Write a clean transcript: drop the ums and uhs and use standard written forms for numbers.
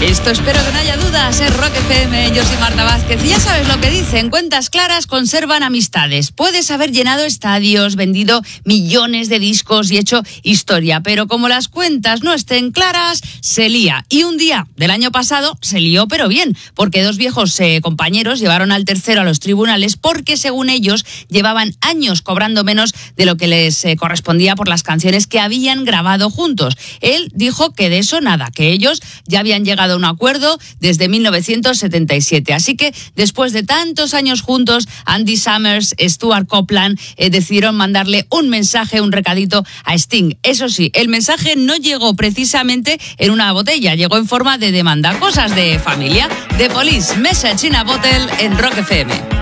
Esto espero que no haya dudas, es Rock FM, yo soy Marta Vázquez y ya sabes lo que dicen, cuentas claras conservan amistades. Puedes haber llenado estadios, vendido millones de discos y hecho historia, pero como las cuentas no estén claras, se lía. Y un día del año pasado se lió, pero bien, porque dos viejos compañeros llevaron al tercero a los tribunales porque según ellos llevaban años cobrando menos de lo que les correspondía por las canciones que habían grabado juntos. Él dijo que de eso nada, que ellos ya habían llegado a un acuerdo desde 1977. Así que después de tantos años juntos, Andy Summers, Stuart Copeland decidieron mandarle un mensaje, un recadito a Sting. Eso sí, el mensaje no llegó precisamente en una botella, llegó en forma de demanda. Cosas de familia. The Police, Message in a Bottle en Rock FM.